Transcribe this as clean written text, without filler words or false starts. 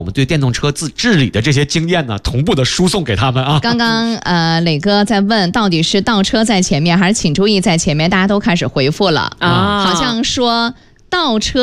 我们对电动车治理的这些经验呢，同步的输送给他们啊。 刚刚磊哥在问到底是倒车在前面还是请注意在前面，大家都开始回复了啊，好像说倒车